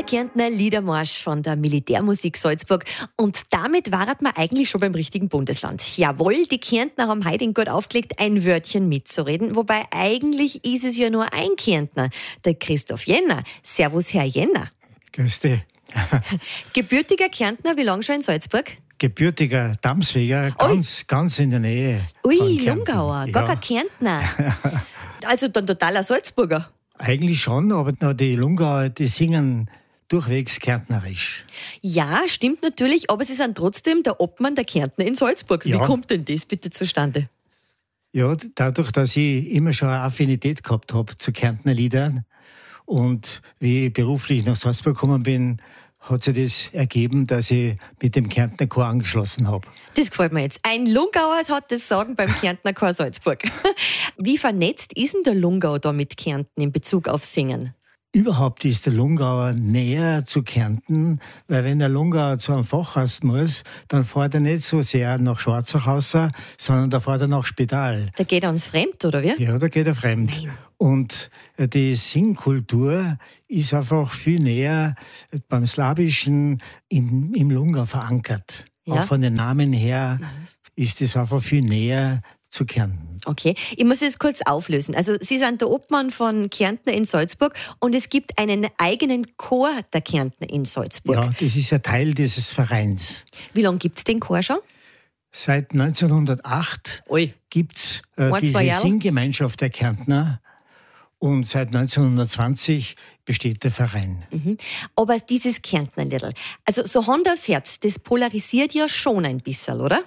Kärntner Liedermarsch von der Militärmusik Salzburg. Und damit waren wir eigentlich schon beim richtigen Bundesland. Jawohl, die Kärntner haben heute in gut aufgelegt, ein Wörtchen mitzureden. Wobei eigentlich ist es ja nur ein Kärntner, der Christoph Jenner. Servus, Herr Jenner. Grüß dich. Gebürtiger Kärntner, wie lange schon in Salzburg? Gebürtiger Damsweger, ganz in der Nähe. Ui, Lungauer, gar kein Kärntner. Also dann totaler Salzburger. Eigentlich schon, aber die Lungauer, die singen durchwegs kärntnerisch. Ja, stimmt natürlich, aber sie sind trotzdem der Obmann der Kärntner in Salzburg. Wie kommt denn das bitte zustande? Ja, dadurch, dass ich immer schon eine Affinität gehabt habe zu Kärntner Liedern und wie ich beruflich nach Salzburg gekommen bin, hat sich das ergeben, dass ich mit dem Kärntner Chor angeschlossen habe. Das gefällt mir jetzt. Ein Lungauer hat das Sagen beim Kärntner Chor Salzburg. Wie vernetzt ist denn der Lungau da mit Kärnten in Bezug auf Singen? Überhaupt ist der Lungauer näher zu Kärnten, weil wenn der Lungauer zu einem Fachhaus muss, dann fährt er nicht so sehr nach Schwarzach, sondern da fährt er nach Spital. Da geht er uns fremd, oder wie? Ja, da geht er fremd. Nein. Und die Singkultur ist einfach viel näher beim Slawischen im Lungau verankert. Ja. Auch von den Namen her ist es einfach viel näher zu Kärnten. Okay, ich muss es kurz auflösen. Also Sie sind der Obmann von Kärntner in Salzburg und es gibt einen eigenen Chor der Kärntner in Salzburg. Ja, das ist ein Teil dieses Vereins. Wie lange gibt es den Chor schon? Seit 1908 gibt es diese Singgemeinschaft der Kärntner und seit 1920 besteht der Verein. Aber dieses Kärntnerliedl, also so Hand aufs Herz, das polarisiert ja schon ein bisschen, oder?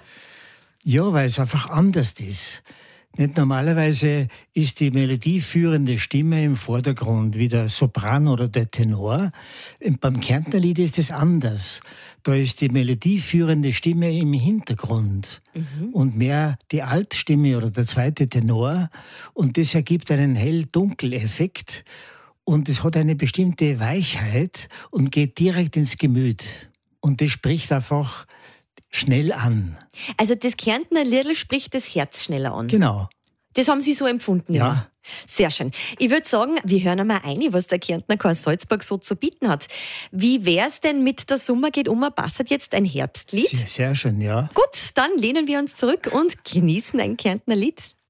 Ja, weil es einfach anders ist. Nicht normalerweise ist die melodieführende Stimme im Vordergrund, wie der Sopran oder der Tenor. Beim Kärntnerlied ist es anders. Da ist die melodieführende Stimme im Hintergrund und mehr die Altstimme oder der zweite Tenor. Und das ergibt einen Hell-Dunkel-Effekt. Und es hat eine bestimmte Weichheit und geht direkt ins Gemüt. Und das spricht einfach schnell an. Also das Kärntner Liedl spricht das Herz schneller an. Genau. Das haben Sie so empfunden? Ja. Immer? Sehr schön. Ich würde sagen, wir hören einmal rein, was der Kärntner Chor Salzburg so zu bieten hat. Wie wär's denn mit der Sommer geht um? Passt jetzt ein Herbstlied? Sehr, sehr schön, ja. Gut, dann lehnen wir uns zurück und genießen ein Kärntner Lied.